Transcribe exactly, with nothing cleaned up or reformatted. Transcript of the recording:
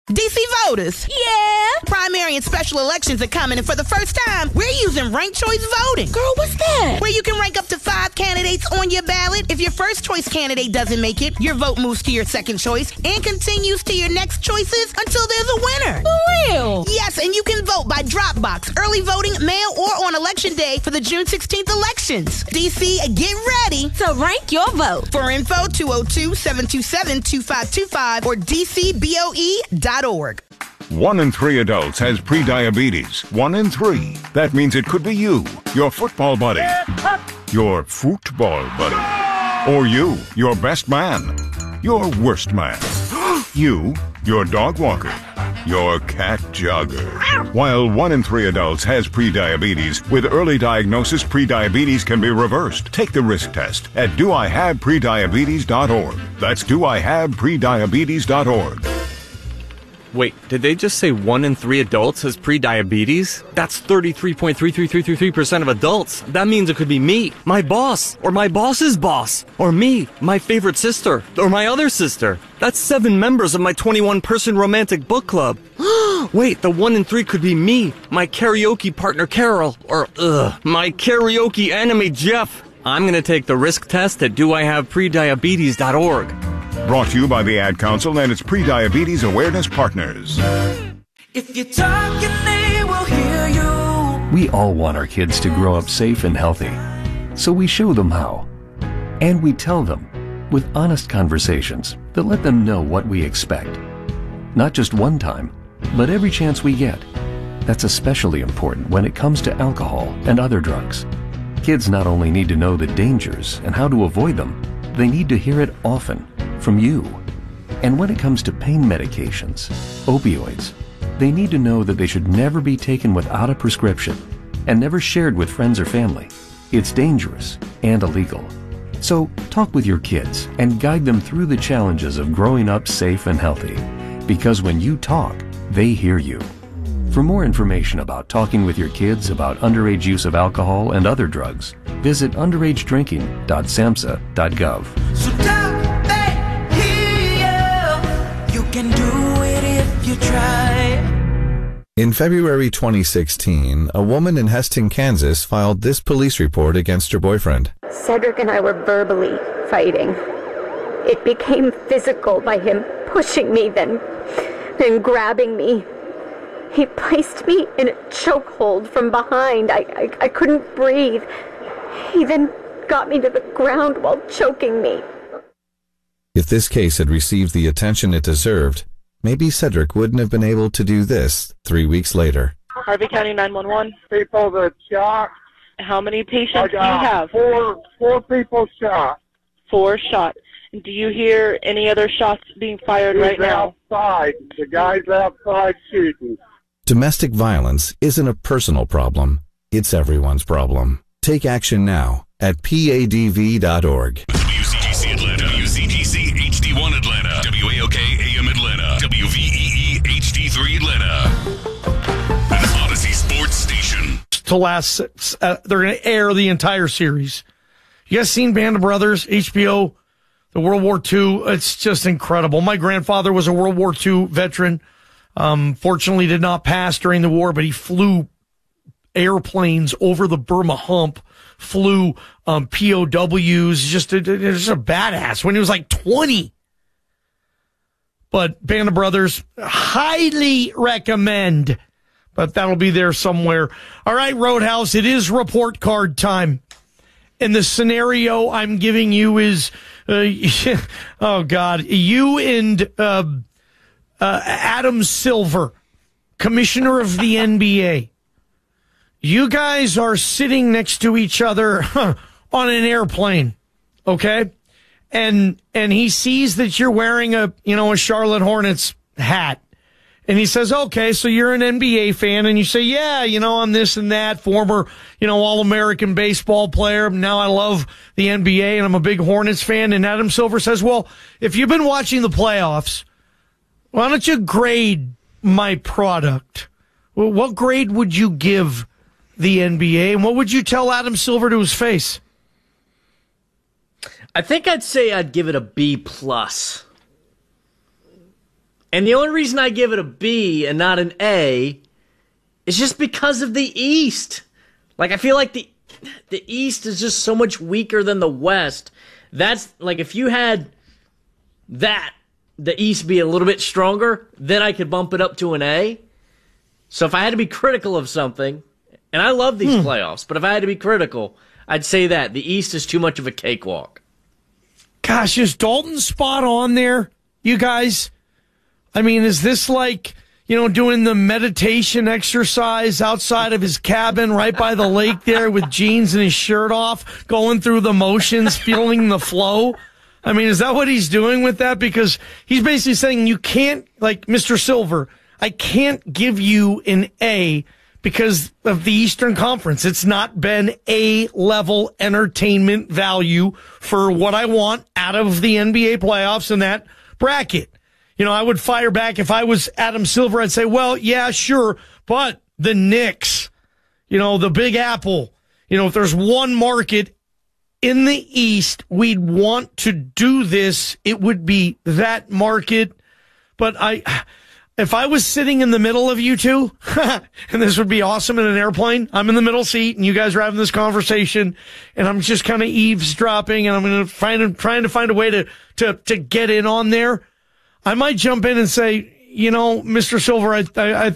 D C voters. Yeah. Primary and special elections are coming, and for the first time, we're using ranked choice voting. Girl, what's that? Where you can rank up to five candidates on your ballot. If your first choice candidate doesn't make it, your vote moves to your second choice and continues to your next choices until there's a winner. For real? Yes, and you can vote by drop box, early voting, mail, or on election day for the June sixteenth elections. D C, get ready to rank your vote. For info, two oh two, seven two seven, two five two five or d c boe dot org. One in three adults has prediabetes. One in three. That means it could be you, your football buddy, your football buddy, or you, your best man, your worst man, you, your dog walker, your cat jogger. While one in three adults has prediabetes, with early diagnosis, prediabetes can be reversed. Take the risk test at do I have prediabetes dot org. That's do I have prediabetes dot org. Wait, did they just say one in three adults has prediabetes? That's thirty-three point three three three three three percent of adults. That means it could be me, my boss, or my boss's boss, or me, my favorite sister, or my other sister. That's seven members of my twenty-one person romantic book club. Wait, the one in three could be me, my karaoke partner Carol, or ugh, my karaoke enemy Jeff. I'm gonna take the risk test at do I have prediabetes dot org. Brought to you by the Ad Council and its Prediabetes Awareness Partners. If you're talking, they will hear you. We all want our kids to grow up safe and healthy, so we show them how. And we tell them with honest conversations that let them know what we expect. Not just one time, but every chance we get. That's especially important when it comes to alcohol and other drugs. Kids not only need to know the dangers and how to avoid them, they need to hear it often from you. And when it comes to pain medications, opioids, they need to know that they should never be taken without a prescription and never shared with friends or family. It's dangerous and illegal. So talk with your kids and guide them through the challenges of growing up safe and healthy. Because when you talk, they hear you. For more information about talking with your kids about underage use of alcohol and other drugs, visit underage drinking dot samhsa dot gov. So talk, they hear you. You can do it if you try. In February twenty sixteen, a woman in Heston, Kansas filed this police report against her boyfriend. Cedric and I were verbally fighting. It became physical by him pushing me, then, then grabbing me. He placed me in a chokehold from behind. I, I, I couldn't breathe. He then got me to the ground while choking me. If this case had received the attention it deserved, maybe Cedric wouldn't have been able to do this three weeks later. Harvey County nine one one. People that shot. How many patients do you got have? Four, four people shot. Four shot. Do you hear any other shots being fired He's right now? outside. The guy's outside shooting. Domestic violence isn't a personal problem. It's everyone's problem. Take action now at P A D V dot org. W C G C Atlanta, W C G C H D one Atlanta, W A L K A M Atlanta, W V E E H D three Atlanta. An Odyssey Sports Station. To last, uh, they're going to air the entire series. You guys seen Band of Brothers, H B O, the World War Two? It's just incredible. My grandfather was a World War Two veteran. Um, fortunately did not pass during the war, but he flew airplanes over the Burma Hump, flew um, P O Ws, just a, just a badass when he was like twenty. But Band of Brothers, highly recommend. But that'll be there somewhere. All right, Roadhouse, it is report card time. And the scenario I'm giving you is, uh, oh, God, you and uh, uh, Adam Silver, commissioner of the N B A. You guys are sitting next to each other huh, on an airplane, okay? And and he sees that you're wearing a, you know, a Charlotte Hornets hat. And he says, okay, so you're an N B A fan. And you say, yeah, you know, I'm this and that, former, you know, All-American baseball player. Now I love the N B A and I'm a big Hornets fan. And Adam Silver says, well, if you've been watching the playoffs, why don't you grade my product? Well, what grade would you give the N B A? And what would you tell Adam Silver to his face? I think I'd say I'd give it a B plus. And the only reason I give it a B and not an A is just because of the East. Like, I feel like the the East is just so much weaker than the West. That's, like, if you had that, the East be a little bit stronger, then I could bump it up to an A. So if I had to be critical of something, and I love these hmm. playoffs, but if I had to be critical, I'd say that the East is too much of a cakewalk. Gosh, is Dalton spot on there, you guys? I mean, is this like, you know, doing the meditation exercise outside of his cabin right by the lake there with jeans and his shirt off, going through the motions, feeling the flow? I mean, is that what he's doing with that? Because he's basically saying you can't, like Mister Silver, I can't give you an A because of the Eastern Conference. It's not been A-level entertainment value for what I want out of the N B A playoffs in that bracket. You know, I would fire back if I was Adam Silver. I'd say, well, yeah, sure, but the Knicks, you know, the Big Apple, you know, if there's one market in the East we'd want to do this, it would be that market. But I, if I was sitting in the middle of you two, and this would be awesome in an airplane, I'm in the middle seat and you guys are having this conversation and I'm just kind of eavesdropping and I'm going to find, trying to find a way to, to, to get in on there. I might jump in and say, you know, Mister Silver, I, I, I